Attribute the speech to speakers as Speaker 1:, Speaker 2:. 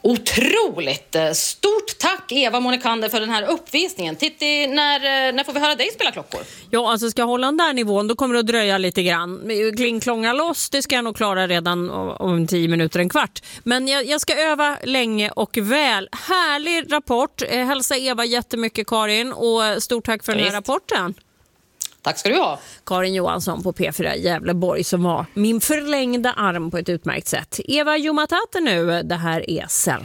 Speaker 1: Otroligt! Stort tack Eva Monikander för den här uppvisningen. Titti, när får vi höra dig spela klockor?
Speaker 2: Ja, alltså ska jag hålla den där nivån då kommer det att dröja lite grann. Klingklånga loss, det ska jag nog klara redan om 10 minuter, en kvart. Men jag ska öva länge och väl. Härlig rapport. Hälsa Eva jättemycket, Karin, och stort tack för den här rapporten.
Speaker 1: Tack ska du ha.
Speaker 2: Karin Johansson på P4 Gävleborg som var min förlängda arm på ett utmärkt sätt. Eva Jumatata nu, det här är Self.